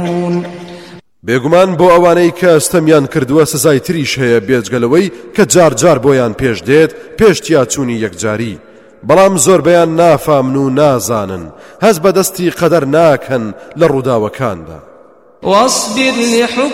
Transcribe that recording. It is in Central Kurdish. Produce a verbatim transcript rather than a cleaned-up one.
بێگومان بۆ ئەوانەی کە ئەستەمیان کردووە سزای تریش هەیە بێجگەلەوەی کە جار جار بۆیان پێش دێت پێشتیا چوونی یەکجاری بەڵام زۆربەیان نافامن و نازانن هەز بەدەستی قەدەر ناکەن لە ڕووداوەکاندا. واصبر لحكم